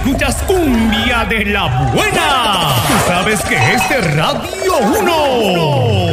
escuchas cumbia de la buena. Tú sabes que es de Radio 1.